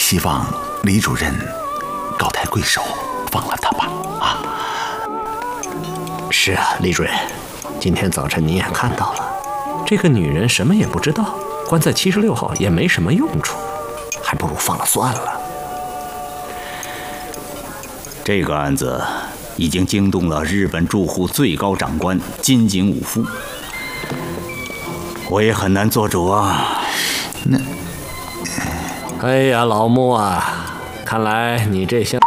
希望李主任高抬贵手，放了他吧。啊， 是啊，李主任，今天早晨您也看到了，这个女人什么也不知道，关在76号也没什么用处，还不如放了算了。 这个案子已经惊动了日本驻沪最高长官金井武夫，我也很难做主啊。 哎呀，老穆啊，看来你这厢